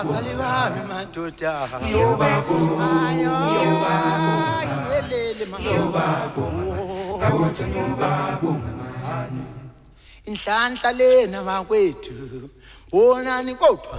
abazali bami madoda yelele inhlanhla lena bakwethu bonani kodwa